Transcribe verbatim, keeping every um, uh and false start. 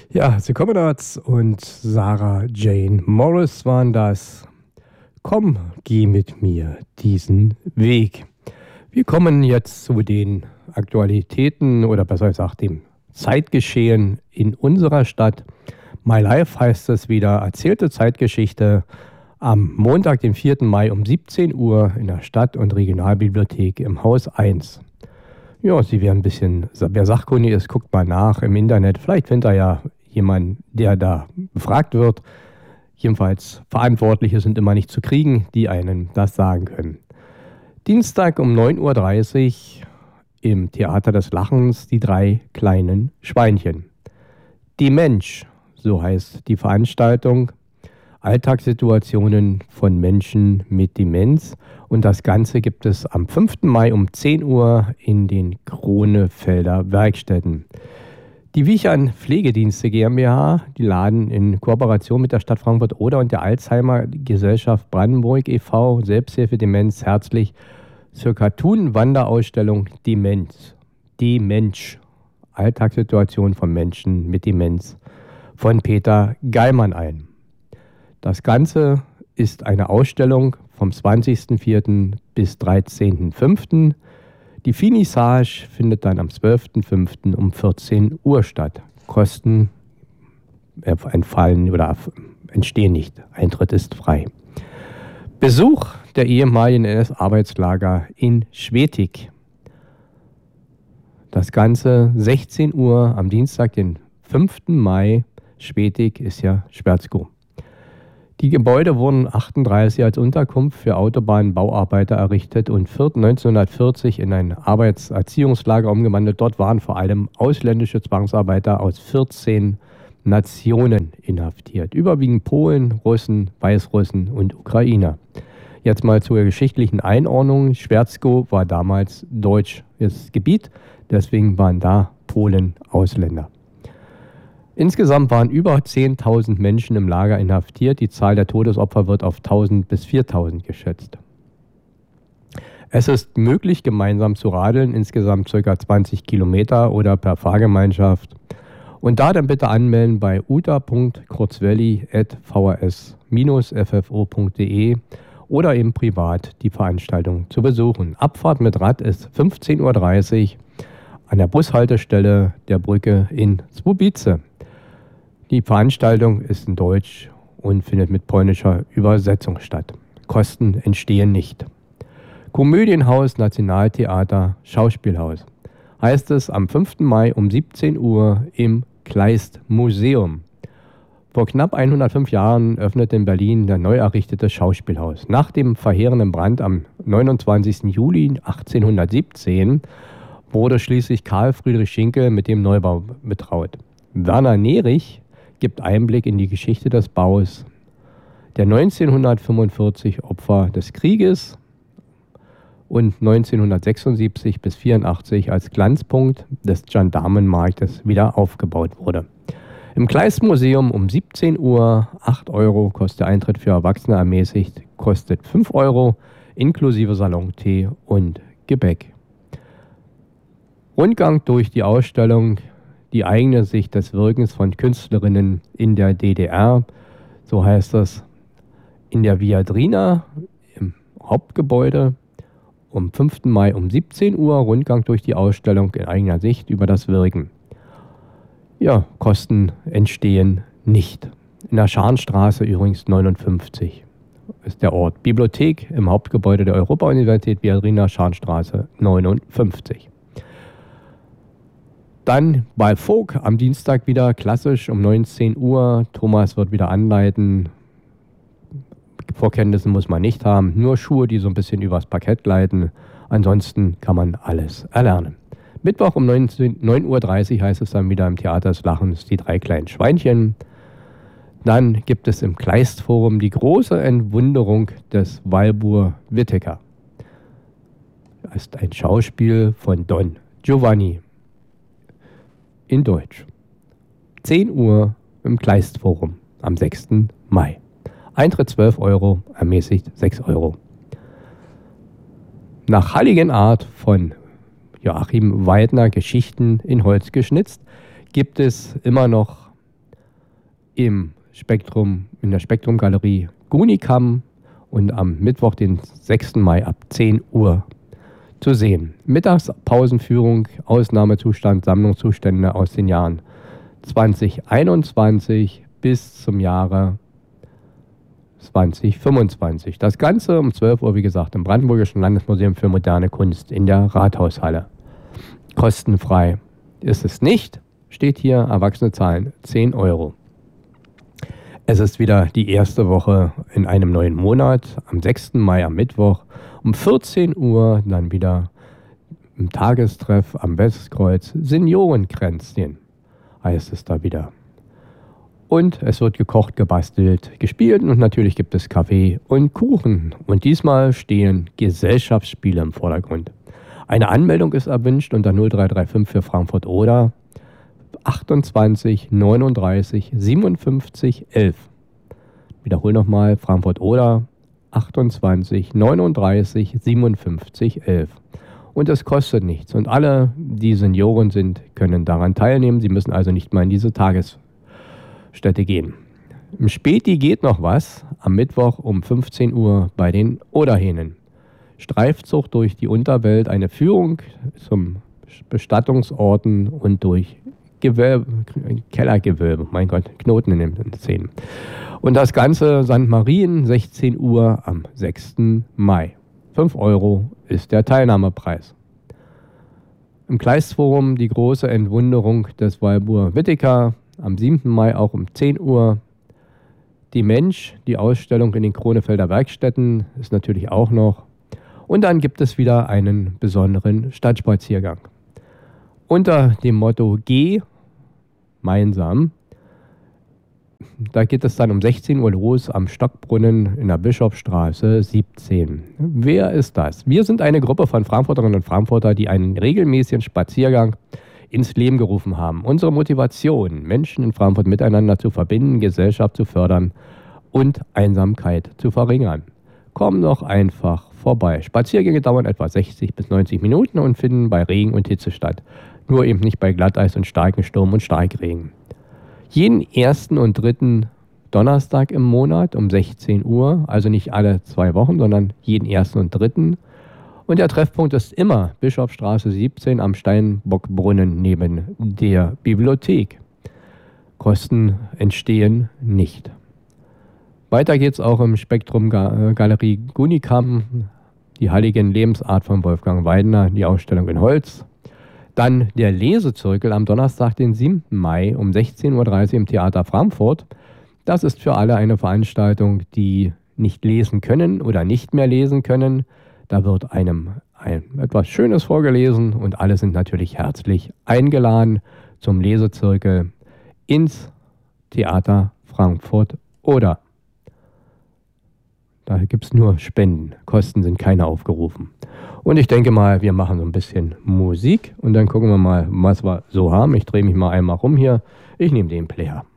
Ja, The Commodores und Sarah Jane Morris waren das. Komm, geh mit mir diesen Weg. Wir kommen jetzt zu den Aktualitäten oder besser gesagt dem Zeitgeschehen in unserer Stadt. My Life heißt es wieder, erzählte Zeitgeschichte am Montag, den vierten Mai um siebzehn Uhr in der Stadt- und Regionalbibliothek im Haus eins. Ja, Sie werden ein bisschen, wer sachkundig ist, guckt mal nach im Internet. Vielleicht findet er ja jemanden, der da befragt wird. Jedenfalls Verantwortliche sind immer nicht zu kriegen, die einen das sagen können. Dienstag um neun Uhr dreißig im Theater des Lachens die drei kleinen Schweinchen. Die Mensch, so heißt die Veranstaltung. Alltagssituationen von Menschen mit Demenz. Und das Ganze gibt es am fünften Mai um zehn Uhr in den Kronefelder Werkstätten. Die Wichern Pflegedienste GmbH, die laden in Kooperation mit der Stadt Frankfurt-Oder und der Alzheimer Gesellschaft Brandenburg e V Selbsthilfe Demenz herzlich zur Cartoon-Wanderausstellung Demenz. Die Mensch. Alltagssituation von Menschen mit Demenz von Peter Geilmann ein. Das Ganze ist eine Ausstellung vom zwanzigsten vierten bis dreizehnten fünften Die Finissage findet dann am zwölften fünften um vierzehn Uhr statt. Kosten entfallen oder entstehen nicht. Eintritt ist frei. Besuch der ehemaligen N S-Arbeitslager in Schwetig. Das Ganze sechzehn Uhr am Dienstag, den fünften Mai. Schwetig ist ja Schwerzkow. Die Gebäude wurden achtunddreißig als Unterkunft für Autobahnbauarbeiter errichtet und neunzehnhundertvierzig in ein Arbeitserziehungslager umgewandelt. Dort waren vor allem ausländische Zwangsarbeiter aus vierzehn Nationen inhaftiert. Überwiegend Polen, Russen, Weißrussen und Ukrainer. Jetzt mal zur geschichtlichen Einordnung. Schwerzkow war damals deutsches Gebiet, deswegen waren da Polen Ausländer. Insgesamt waren über zehntausend Menschen im Lager inhaftiert. Die Zahl der Todesopfer wird auf tausend bis viertausend geschätzt. Es ist möglich, gemeinsam zu radeln, insgesamt ca. zwanzig Kilometer oder per Fahrgemeinschaft. Und da dann bitte anmelden bei uta punkt kurzwelli at v h s bindestrich f f o punkt d e oder eben privat die Veranstaltung zu besuchen. Abfahrt mit Rad ist fünfzehn Uhr dreißig an der Bushaltestelle der Brücke in Słubice. Die Veranstaltung ist in Deutsch und findet mit polnischer Übersetzung statt. Kosten entstehen nicht. Komödienhaus, Nationaltheater, Schauspielhaus. Heißt es am fünften Mai um siebzehn Uhr im Kleist Museum. Vor knapp hundertfünf Jahren öffnete in Berlin der neu errichtete Schauspielhaus. Nach dem verheerenden Brand am neunundzwanzigsten Juli achtzehnhundertsiebzehn wurde schließlich Karl Friedrich Schinkel mit dem Neubau betraut. Werner Nerich gibt Einblick in die Geschichte des Baus der neunzehnhundertfünfundvierzig Opfer des Krieges und neunzehnhundertsechsundsiebzig bis vierundachtzig als Glanzpunkt des Gendarmenmarktes wieder aufgebaut wurde. Im Kleist-Museum um siebzehn Uhr, acht Euro, kostet der Eintritt für Erwachsene ermäßigt, kostet fünf Euro, inklusive Salontee und Gebäck. Rundgang durch die Ausstellung, die eigene Sicht des Wirkens von Künstlerinnen in der D D R, so heißt das, in der Viadrina im Hauptgebäude um fünften Mai um siebzehn Uhr, Rundgang durch die Ausstellung in eigener Sicht über das Wirken. Ja, Kosten entstehen nicht. In der Scharnstraße übrigens neunundfünfzig ist der Ort. Bibliothek im Hauptgebäude der Europa-Universität Viadrina, Scharnstraße neunundfünfzig. Dann bei Folk am Dienstag wieder klassisch um neunzehn Uhr. Thomas wird wieder anleiten. Vorkenntnisse muss man nicht haben. Nur Schuhe, die so ein bisschen übers Parkett gleiten. Ansonsten kann man alles erlernen. Mittwoch um neun Uhr dreißig heißt es dann wieder im Theater des Lachens die drei kleinen Schweinchen. Dann gibt es im Kleist-Forum die große Entwunderung des Walbur Whittaker. Das ist ein Schauspiel von Don Giovanni. In Deutsch. zehn Uhr im Kleist-Forum am sechsten Mai. Eintritt zwölf Euro, ermäßigt sechs Euro. Nach Heiligenart von Joachim Weidner, Geschichten in Holz geschnitzt, gibt es immer noch im Spektrum, in der Spektrum-Galerie Gunikam und am Mittwoch, den sechsten Mai ab zehn Uhr zu sehen. Mittagspausenführung, Ausnahmezustand, Sammlungszustände aus den Jahren zwanzig einundzwanzig bis zum Jahre zwanzig fünfundzwanzig. Das Ganze um zwölf Uhr, wie gesagt, im Brandenburgischen Landesmuseum für moderne Kunst in der Rathaushalle. Kostenfrei ist es nicht, steht hier, Erwachsene zahlen zehn Euro. Es ist wieder die erste Woche in einem neuen Monat, am sechsten Mai, am Mittwoch, um vierzehn Uhr, dann wieder im Tagestreff am Westkreuz, Seniorenkränzchen, heißt es da wieder. Und es wird gekocht, gebastelt, gespielt und natürlich gibt es Kaffee und Kuchen. Und diesmal stehen Gesellschaftsspiele im Vordergrund. Eine Anmeldung ist erwünscht unter null drei drei fünf für Frankfurt-Oder achtundzwanzig neununddreißig siebenundfünfzig elf. Wiederhol nochmal, Frankfurt-Oder achtundzwanzig neununddreißig siebenundfünfzig elf. Und es kostet nichts. Und alle, die Senioren sind, können daran teilnehmen. Sie müssen also nicht mal in diese Tagesstätte gehen. Im Späti geht noch was. Am Mittwoch um fünfzehn Uhr bei den Oderhähnen. Streifzug durch die Unterwelt, eine Führung zum Bestattungsorten und durch Gewölbe, Kellergewölbe, mein Gott, Knoten in den Zähnen. Und das Ganze Sankt Marien, sechzehn Uhr am sechsten Mai. fünf Euro ist der Teilnahmepreis. Im Kleistforum die große Entwunderung des Walburg Whittaker am siebten Mai auch um zehn Uhr. Die Mensch, die Ausstellung in den Kronefelder Werkstätten ist natürlich auch noch. Und dann gibt es wieder einen besonderen Stadtspaziergang. Unter dem Motto Geh gemeinsam. Da geht es dann um sechzehn Uhr los am Stockbrunnen in der Bischofsstraße siebzehn. Wer ist das? Wir sind eine Gruppe von Frankfurterinnen und Frankfurter, die einen regelmäßigen Spaziergang ins Leben gerufen haben. Unsere Motivation, Menschen in Frankfurt miteinander zu verbinden, Gesellschaft zu fördern und Einsamkeit zu verringern. Komm doch einfach vorbei. Spaziergänge dauern etwa sechzig bis neunzig Minuten und finden bei Regen und Hitze statt. Nur eben nicht bei Glatteis und starkem Sturm und Starkregen. Jeden ersten und dritten Donnerstag im Monat um sechzehn Uhr, also nicht alle zwei Wochen, sondern jeden ersten und dritten. Und der Treffpunkt ist immer Bischofsstraße siebzehn am Steinbockbrunnen neben der Bibliothek. Kosten entstehen nicht. Weiter geht es auch im Spektrum Galerie Gunikam, die Heiligen Lebensart von Wolfgang Weidner, die Ausstellung in Holz. Dann der Lesezirkel am Donnerstag, den siebten Mai um sechzehn Uhr dreißig im Theater Frankfurt. Das ist für alle eine Veranstaltung, die nicht lesen können oder nicht mehr lesen können. Da wird einem ein, etwas Schönes vorgelesen und alle sind natürlich herzlich eingeladen zum Lesezirkel ins Theater Frankfurt oder. Da gibt es nur Spenden, Kosten sind keine aufgerufen. Und ich denke mal, wir machen so ein bisschen Musik und dann gucken wir mal, was wir so haben. Ich drehe mich mal einmal rum hier. Ich nehme den Player.